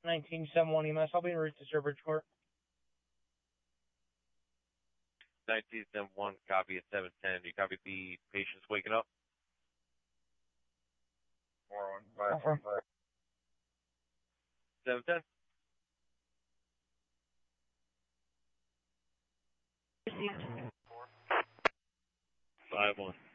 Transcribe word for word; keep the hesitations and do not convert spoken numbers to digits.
nineteen seven one E M S. I'll be en route to Sir Bridgeport. nineteen seven one, copy at seven ten. Do you copy the patients waking up? four one five four five. seven ten. five one.